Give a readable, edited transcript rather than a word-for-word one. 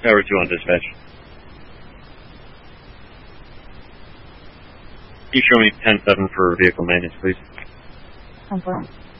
Tower 2 on dispatch. Can you show me 10-7 for vehicle maintenance, please? 10-4.